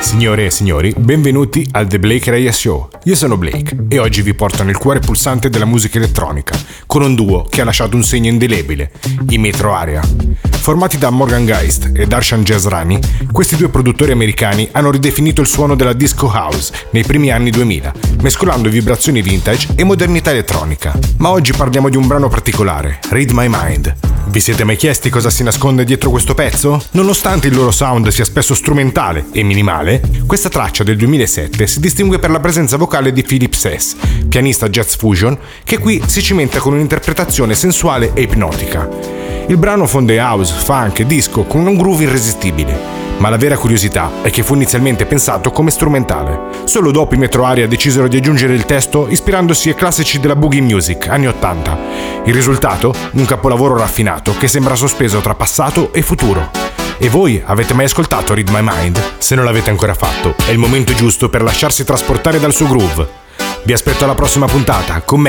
Signore e signori, benvenuti al The Blake Reyes Show. Io sono Blake e oggi vi porto nel cuore pulsante della musica elettronica, con un duo che ha lasciato un segno indelebile, i Metro Area. Formati da Morgan Geist e Darshan Jazrani, questi due produttori americani hanno ridefinito il suono della disco house nei primi anni 2000, mescolando vibrazioni vintage e modernità elettronica. Ma oggi parliamo di un brano particolare, Read My Mind. Vi siete mai chiesti cosa si nasconde dietro questo pezzo? Nonostante il loro sound sia spesso strumentale e minimale, questa traccia del 2007 si distingue per la presenza vocale di Philip Sess, pianista jazz fusion, che qui si cimenta con un'interpretazione sensuale e ipnotica. Il brano fonde house, funk e disco con un groove irresistibile, ma la vera curiosità è che fu inizialmente pensato come strumentale. Solo dopo i Metro Area decisero di aggiungere il testo ispirandosi ai classici della boogie music anni 80. Il risultato? Un capolavoro raffinato che sembra sospeso tra passato e futuro. E voi avete mai ascoltato Read My Mind? Se non l'avete ancora fatto, è il momento giusto per lasciarsi trasportare dal suo groove. Vi aspetto alla prossima puntata con me,